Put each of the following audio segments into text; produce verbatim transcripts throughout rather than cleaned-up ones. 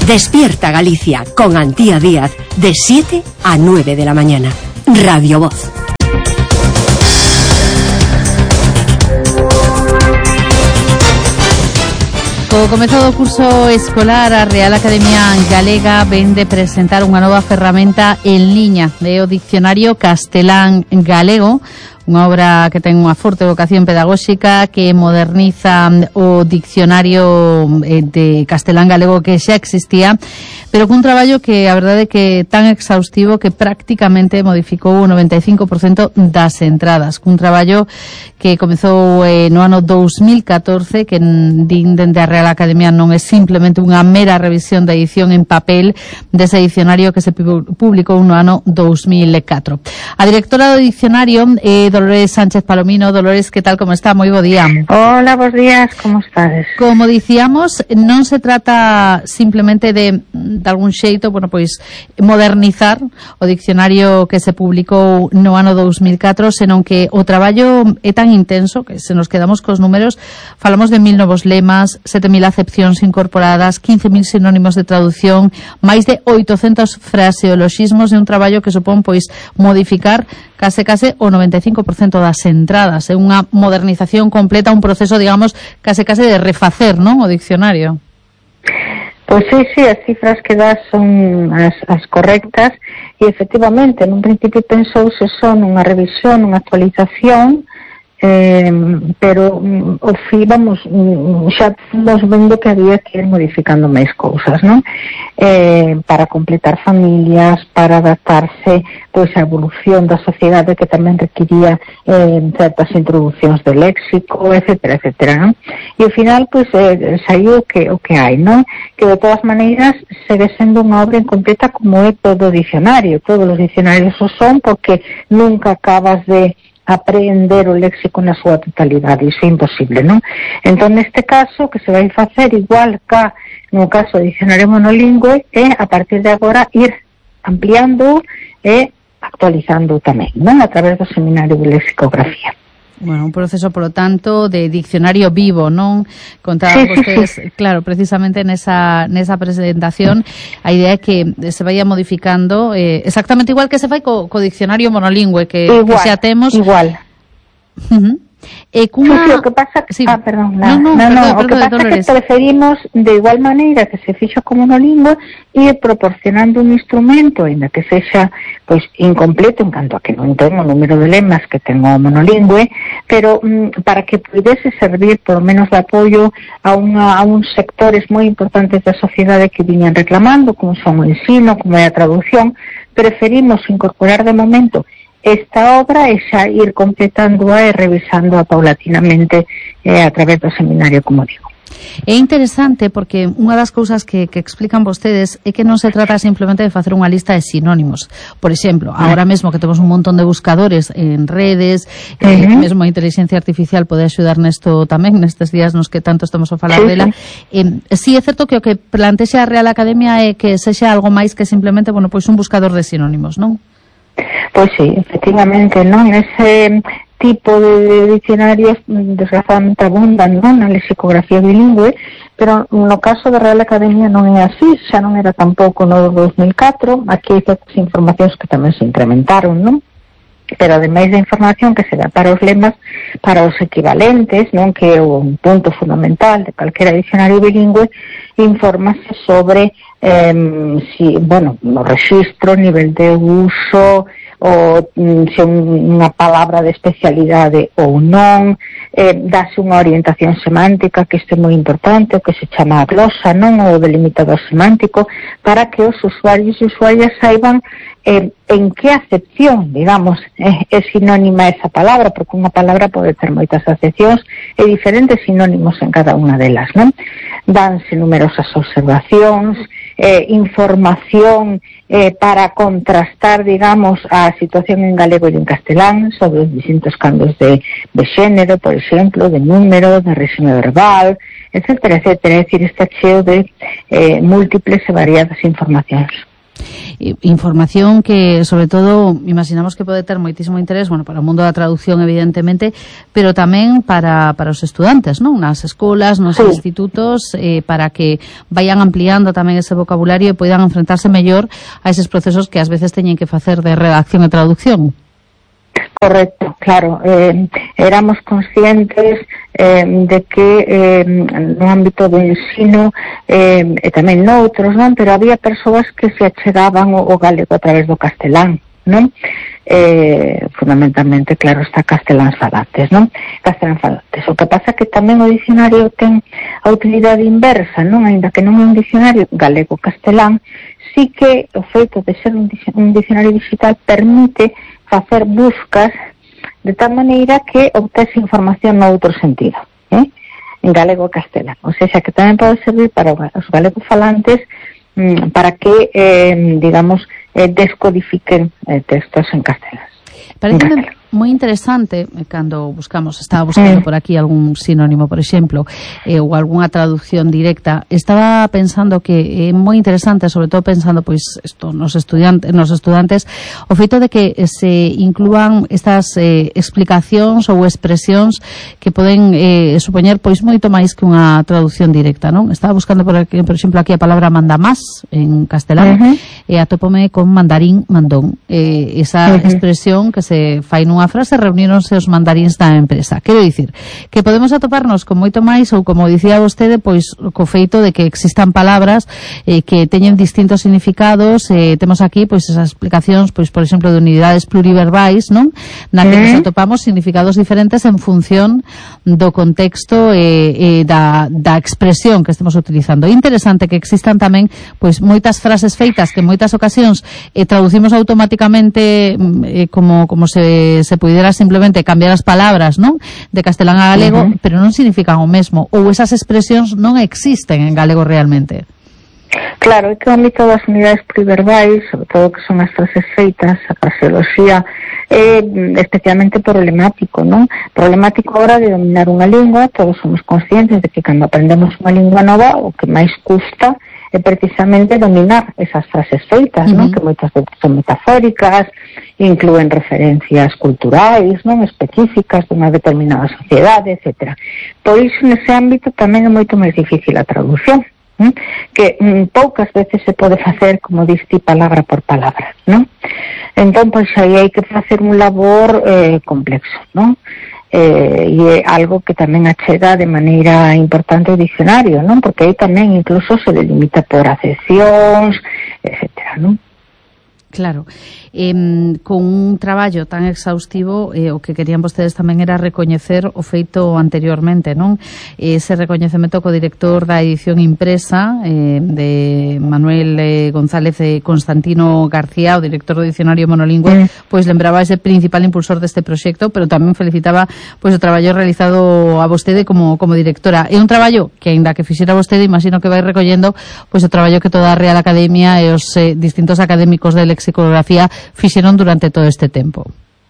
Despierta Galicia con Antía Díaz de siete a nueve de la mañana. Radio Voz. Co comezo do curso escolar, a Real Academia Galega ven de presentar unha nova ferramenta en liña de o Dicionario Castelán Galego, unha obra que ten unha forte vocación pedagóxica, que moderniza o dicionario de castelán galego que xa existía, pero cun traballo que a verdade é que tan exhaustivo que prácticamente modificou o noventa e cinco por cento das entradas, cun traballo que comezou eh, no ano dous mil catorce, que din dende a Real Academia non é simplemente unha mera revisión da edición en papel dese dicionario que se publicou no ano dous mil catro. A directora do dicionario é eh, Dolores Sánchez Palomino. Dolores, que tal, como está? Moi bo día. Hola, bos días, como estades? Como dicíamos, non se trata simplemente de, de algún xeito, bueno, pois, modernizar o diccionario que se publicou no ano dous mil catro, senón que o traballo é tan intenso que se nos quedamos cos números. Falamos de mil novos lemas, sete mil acepcións incorporadas, quince mil sinónimos de traducción, máis de oitocentos fraseoloxismos, de un traballo que supón, pois, modificar case case o noventa e cinco por cento das entradas. É unha modernización completa, un proceso, digamos, case case de refacer, non, o diccionario. Pois sí, sí, as cifras que das son as, as correctas e efectivamente, nun principio pensouse son unha revisión, unha actualización, eh, pero ao fin, vamos, xa vamos vendo que había que ir modificando máis cousas, non? Eh, para completar familias, para adaptarse pois a evolución da sociedade, que tamén requiría eh, certas introducións de léxico, etcétera, etcétera, non? E ao final, pois, eh, saiu o que, o que hai, non? Que de todas maneiras segue sendo unha obra incompleta como é todo o dicionario. Todos os dicionarios o son, porque nunca acabas de aprender o léxico na súa totalidade, iso é imposible, non? Entón, neste caso, que se vai facer igual ca no caso do dicionario monolingüe, é a partir de agora ir ampliando e actualizando tamén, non? A través do Seminario de Lexicografía. Bueno, un proceso, por lo tanto, de diccionario vivo, non? Contaban sí, vostedes, sí, sí. Claro, precisamente nesa, nesa presentación, a idea é que se vaya modificando eh, exactamente igual que se fai co, co diccionario monolingüe, que, igual, que xa temos... Igual, uh-huh. E cunha... Sí, sí, o que pasa... Sí. Ah, perdón, no, no, no, no, perdón, no perdón, o que pasa é que preferimos, de igual maneira que se fixo como monolingüe, ir proporcionando un instrumento, ainda que sexa, pois, incompleto, en canto a que non ten o número de lemas que ten o monolingüe, pero mm, para que pudese servir, por lo menos, de apoio a, unha, a uns sectores moi importantes da sociedade que viñan reclamando, como son o ensino, como é a traducción, preferimos incorporar de momento esta obra e xa ir completándoa e revisándoa paulatinamente eh, a través do seminario, como digo. É interesante porque unha das cousas que, que explican vostedes é que non se trata simplemente de facer unha lista de sinónimos. Por exemplo, agora mesmo que temos un montón de buscadores en redes, eh, uh-huh. mesmo a inteligencia artificial pode axudar nesto tamén, nestes días nos que tanto estamos a falar sí, dela. Sí. Eh, sí, é certo que o que plantexa a Real Academia é que sexa algo máis que simplemente, bueno, pois un buscador de sinónimos, non? Pois sí, efectivamente, non? Ese tipo de diccionarios desgraciadamente abundan, non, na lexicografía bilingüe, pero no caso da Real Academia non é así, xa non era tampouco no dous mil catro, aquí hai certas informacións que tamén se incrementaron, non? Pero ademais da información que se dá para os lemas, para os equivalentes, non, que é un punto fundamental de calquera diccionario bilingüe, infórmase sobre eh, si, bueno, o registro, nivel de uso, ou se unha palabra de especialidade ou non, eh, dase unha orientación semántica, que isto é moi importante, o que se chama a glosa, non, o delimitador semántico, para que os usuarios e usuarias saiban eh, en que acepción, digamos, eh, é sinónima esa palabra, porque unha palabra pode ter moitas acepcións e diferentes sinónimos en cada unha delas, non? Danse numerosas observacións, eh, información eh, para contrastar, digamos, a situación en galego e en castelán sobre os distintos cambios de, de xénero, por exemplo, de número, de réxime verbal, etcétera, etcétera. É dicir, está cheo de eh, múltiples e variadas informacións. Información que, sobre todo, imaginamos que pode ter moitísimo interés, bueno, para o mundo da traducción, evidentemente, pero tamén para, para os estudantes, non? Nas escolas, nos sí. institutos, eh, para que vayan ampliando tamén ese vocabulario e poidan enfrentarse mellor a eses procesos que ás veces teñen que facer de redacción e traducción. Correcto, claro. Eh, éramos conscientes eh, de que eh, no ámbito do ensino eh, e tamén noutros, non? Pero había persoas que se achegaban o, o galego a través do castelán, non? Eh, fundamentalmente, claro, está castelán falantes, non? Castelán falantes. O que pasa que tamén o dicionario ten a utilidade inversa, non? Ainda que non é un dicionario galego-castelán, sí que o feito de ser un dicionario digital permite facer buscas de tal maneira que obtese información no outro sentido, eh? En galego e castelán. O sea, que tamén pode servir para os galegos falantes mm, para que, eh, digamos, eh, descodifiquen eh, textos en castelán. Parece moi interesante cando buscamos, estaba buscando por aquí algún sinónimo, por exemplo, eh, ou algunha traducción directa. Estaba pensando que é moi interesante, sobre todo pensando pois isto nos estudiantes, nos estudantes, o feito de que se inclúan estas eh, explicacións ou expresións que poden eh, supoñer pois moito máis que unha traducción directa, non? Estaba buscando por aquí, por exemplo, aquí a palabra mandamás en castelán, uh-huh. e atopome con mandarín mandón. Eh, esa uh-huh. expresión que se fai nun unha frase, reuníronse os mandaríns da empresa. Quero dicir, que podemos atoparnos con moito máis, ou como dicía vostede, pois co feito de que existan palabras eh, que teñen distintos significados. Eh, temos aquí pois esas explicacións, pois por exemplo, de unidades pluriverbais, non? Na que nos atopamos significados diferentes en función do contexto e eh, eh, da, da expresión que estemos utilizando. É interesante que existan tamén pois moitas frases feitas que en moitas ocasións eh, traducimos automáticamente eh, como, como se se pudiera simplemente cambiar as palabras, non? De castelán a galego, uh-huh. pero non significan o mesmo, ou esas expresións non existen en galego realmente. Claro, é que o ámbito das unidades pluriverbais, sobre todo que son as frases feitas, a fraseoloxía, é especialmente problemático, non? Problemático a hora de dominar unha lingua. Todos somos conscientes de que cando aprendemos unha lingua nova, o que máis custa é precisamente dominar esas frases feitas, uh-huh. non? Que moitas veces son metafóricas, incluen referencias culturais, non? Específicas dunha determinada sociedade, etcétera. Por iso, nese ámbito, tamén é moito máis difícil a traducción, ¿eh? Que mm, poucas veces se pode facer, como diste, palabra por palabra, non? Entón, pois, aí hai que facer un labor eh, complexo, non? Eh, e é algo que tamén achega de maneira importante o dicionario, non? Porque aí tamén incluso se delimita por acepcións, etcétera, non? Claro, eh, con un traballo tan exhaustivo, eh, o que querían vostedes tamén era recoñecer o feito anteriormente, non? Ese recoñecemento co director da edición impresa eh, de Manuel eh, González e Constantino García, o director do dicionario monolingüe, mm. pois lembraba ese principal impulsor deste proxecto, pero tamén felicitaba pois o traballo realizado a vostede como, como directora. É un traballo que, aínda que fixera vostede, imagino que vai recollendo pois o traballo que toda a Real Academia e os eh, distintos académicos de lexicografía fixeron durante todo este tempo.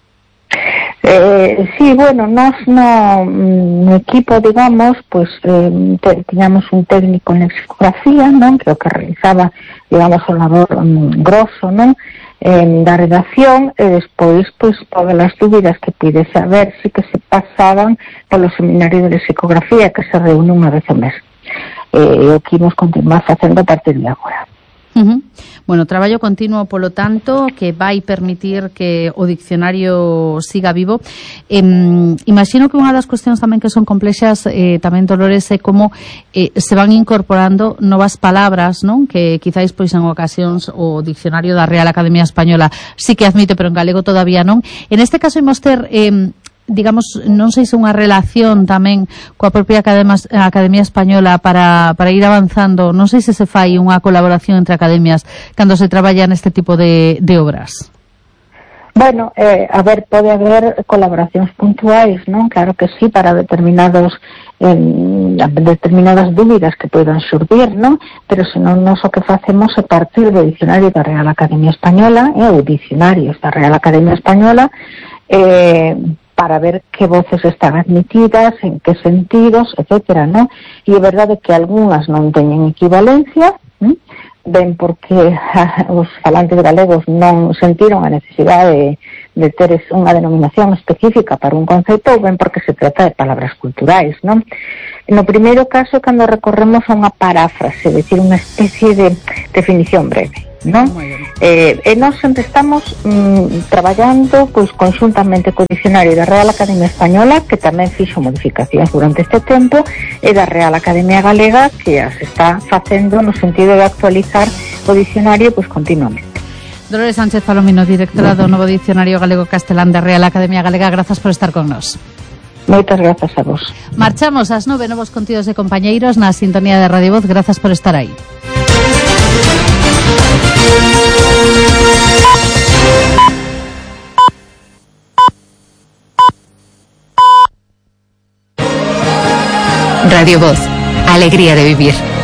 Eh, sí, bueno, nós no, no equipo, digamos, pues eh, te, tiñamos un técnico en lexicografía, non? Que o que realizaba, digamos, o labor um, grosso, non? Eh, da redacción, e despois, pues, todas as dúbidas que pide saber si que se pasaban polo seminario de lexicografía, que se reúne unha vez ao mes. E eh, o que imos continuar facendo a partir de agora. Uh-huh. Bueno, traballo continuo, polo tanto, que vai permitir que o diccionario siga vivo. Eh, imagino que unha das cuestións tamén que son complexas eh, tamén, Dolores, é como eh, se van incorporando novas palabras, non? Que quizáis pois en ocasións o diccionario da Real Academia Española sí que admite, pero en galego todavía non. En este caso imos ter eh, digamos, non sei se unha relación tamén coa propia Academia, Academia Española para, para ir avanzando, non sei se se fai unha colaboración entre academias cando se traballa neste tipo de, de obras. Bueno, eh, a ver, pode haber colaboracións puntuais, non? Claro que sí, para determinados eh, determinadas dúbidas que poidan xurdir, non? Pero senón nos o que facemos é partir do dicionario da Real Academia Española, eh, ou dicionarios da Real Academia Española, eh, para ver que voces están admitidas, en que sentidos, etcétera, ¿no? E é verdade que algunhas non teñen equivalencia, ¿eh? ben porque os falantes galegos non sentiron a necesidade de, de ter unha denominación específica para un concepto, ou ben porque se trata de palabras culturais, non? No primeiro caso, cando recorremos a unha paráfrase, é dicir, unha especie de definición breve, non? Eh, e nós sempre estamos mm, traballando pois conxuntamente co dicionario da Real Academia Española, que tamén fixo modificacións durante este tempo, e da Real Academia Galega, que as está facendo no sentido de actualizar o dicionario pois continuamente. Dolores Sánchez Palomino, directora do novo Dicionario Galego Castelán da Real Academia Galega, grazas por estar con nós. Moitas grazas a vos. Marchamos ás nove, novos contidos e compañeiros na sintonía de Radio Voz. Grazas por estar aí. Radio Voz, alegría de vivir.